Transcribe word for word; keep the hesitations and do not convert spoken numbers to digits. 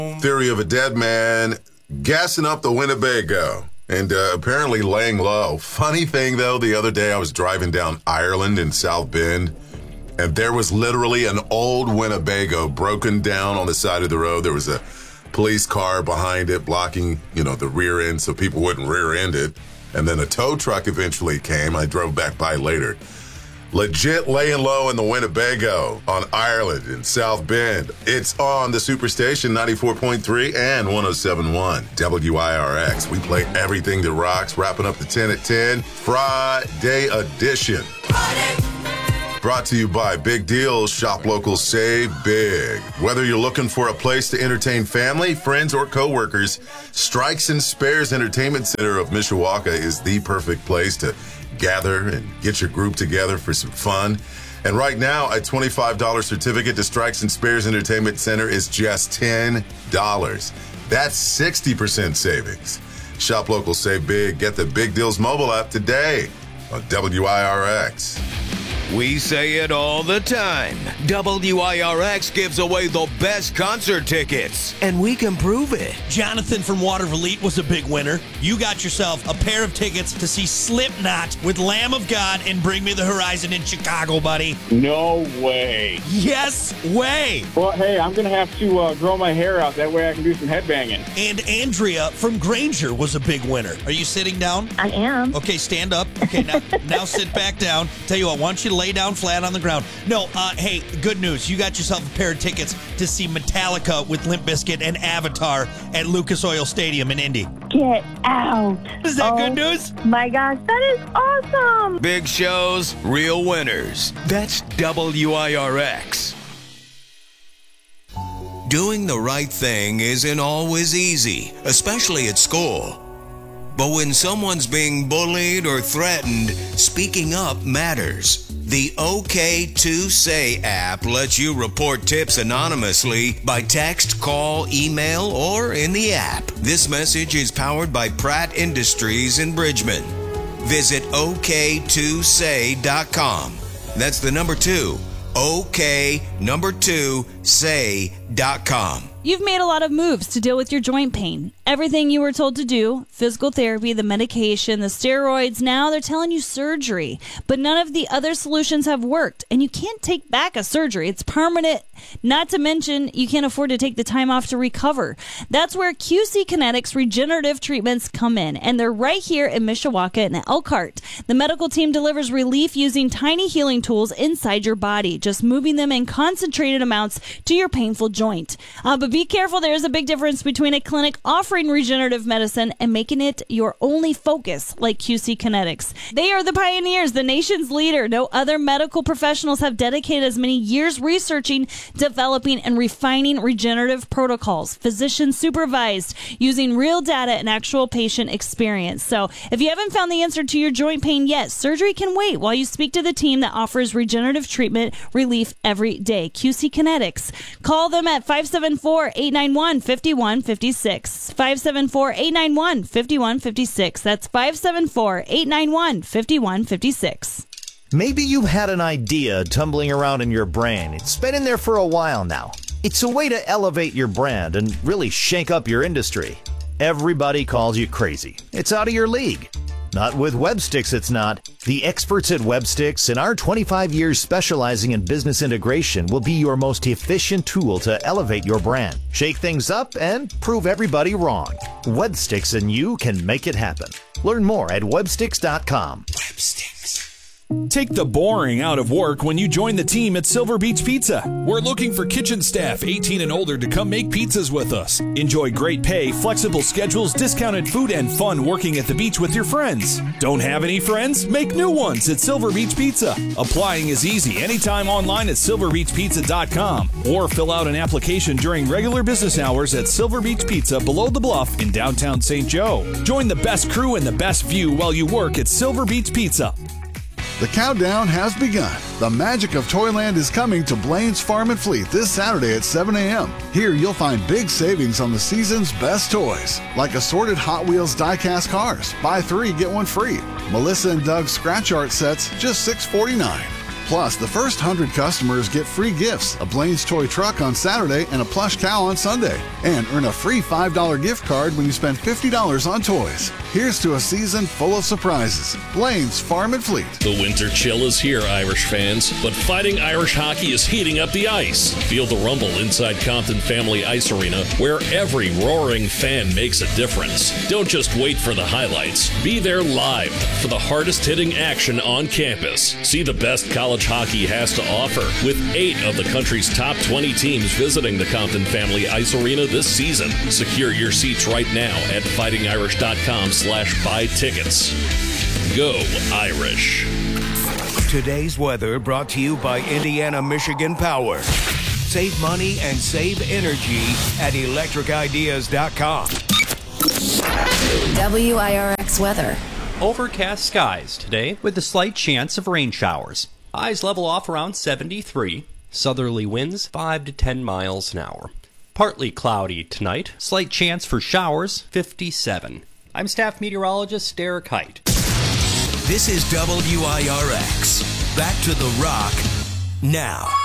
Theory of a dead man gassing up the Winnebago and uh, apparently laying low. Funny thing, though, the other day I was driving down Ireland in South Bend, and there was literally an old Winnebago broken down on the side of the road. There was a police car behind it blocking, you know, the rear end so people wouldn't rear end it. And then a tow truck eventually came. I drove back by later. Legit laying low in the Winnebago on Ireland in South Bend. It's on the Superstation ninety-four point three and one oh seven point one W I R X. We play everything that rocks. Wrapping up the ten at ten Friday edition. Friday. Brought to you by Big Deals. Shop local, save big. Whether you're looking for a place to entertain family, friends, or coworkers, Strikes and Spares Entertainment Center of Mishawaka is the perfect place to gather and get your group together for some fun. And right now, a twenty-five dollars certificate to Strikes and Spares Entertainment Center is just ten dollars. That's sixty percent savings. Shop local, save big. Get the Big Deals mobile app today on W I R X. We say it all the time. W I R X gives away the best concert tickets, and we can prove it. Jonathan from Waterville was a big winner. You got yourself a pair of tickets to see Slipknot with Lamb of God and Bring Me the Horizon in Chicago, buddy. No way. Yes way. Well, hey, I'm going to have to uh, grow my hair out. That way I can do some headbanging. And Andrea from Granger was a big winner. Are you sitting down? I am. Okay, stand up. Okay, now, now sit back down. Tell you what, why don't you lay down flat on the ground. No, uh, hey, good news. You got yourself a pair of tickets to see Metallica with Limp Bizkit and Avatar at Lucas Oil Stadium in Indy. Get out. Is that oh, good news? My gosh, that is awesome. Big shows, real winners. That's W I R X. Doing the right thing isn't always easy, especially at school. But when someone's being bullied or threatened, speaking up matters. The OK two Say app lets you report tips anonymously by text, call, email, or in the app. This message is powered by Pratt Industries in Bridgman. Visit O K two say dot com. That's the number two. OK number two say dot com. You've made a lot of moves to deal with your joint pain. Everything you were told to do, physical therapy, the medication, the steroids, now they're telling you surgery. But none of the other solutions have worked, and you can't take back a surgery. It's permanent. Not to mention, you can't afford to take the time off to recover. That's where Q C Kinetics regenerative treatments come in, and they're right here in Mishawaka and Elkhart. The medical team delivers relief using tiny healing tools inside your body, just moving them in concentrated amounts to your painful joint. Uh, but be careful, there is a big difference between a clinic offering regenerative medicine and making it your only focus, like Q C Kinetics. They are the pioneers, the nation's leader. No other medical professionals have dedicated as many years researching, developing, and refining regenerative protocols, physician supervised, using real data and actual patient experience. So if you haven't found the answer to your joint pain yet, surgery can wait while you speak to the team that offers regenerative treatment relief every day. Q C Kinetics. Call them at five seven four, eight nine one, five one five six. five seven four, eight nine one, five one five six. That's five seven four, eight nine one, five one five six. Maybe you had an idea tumbling around in your brain. It's been in there for a while now. It's a way to elevate your brand and really shake up your industry. Everybody calls you crazy. It's out of your league. Not with WebSticks, it's not. The experts at WebSticks and our twenty-five years specializing in business integration will be your most efficient tool to elevate your brand, shake things up, and prove everybody wrong. WebSticks and you can make it happen. Learn more at websticks dot com. WebSticks. Take the boring out of work when you join the team at Silver Beach Pizza. We're looking for kitchen staff eighteen and older to come make pizzas with us. Enjoy great pay, flexible schedules, discounted food, and fun working at the beach with your friends. Don't have any friends? Make new ones at Silver Beach Pizza. Applying is easy anytime online at silver beach pizza dot com or fill out an application during regular business hours at Silver Beach Pizza below the bluff in downtown Saint Joe. Join the best crew and the best view while you work at Silver Beach Pizza. The countdown has begun. The magic of Toyland is coming to Blaine's Farm and Fleet this Saturday at seven a.m. Here you'll find big savings on the season's best toys, like assorted Hot Wheels die-cast cars. Buy three, get one free. Melissa and Doug's scratch art sets, just six forty-nine. Plus, the first one hundred customers get free gifts, a Blaine's Toy Truck on Saturday and a plush cow on Sunday. And earn a free five dollars gift card when you spend fifty dollars on toys. Here's to a season full of surprises. Blaine's Farm and Fleet. The winter chill is here, Irish fans, but Fighting Irish Hockey is heating up the ice. Feel the rumble inside Compton Family Ice Arena, where every roaring fan makes a difference. Don't just wait for the highlights. Be there live for the hardest hitting action on campus. See the best college hockey has to offer, with eight of the country's top twenty teams visiting the Compton Family Ice Arena this season. Secure your seats right now at fighting irish dot com slash buy tickets. Go Irish. Today's weather brought to you by Indiana Michigan Power. Save money and save energy at electric ideas dot com. W I R X weather. Overcast skies today with a slight chance of rain showers. Highs level off around seventy-three. Southerly winds five to ten miles an hour. Partly cloudy tonight. Slight chance for showers, fifty-seven. I'm staff meteorologist Derek Height. This is W I R X. Back to the rock now.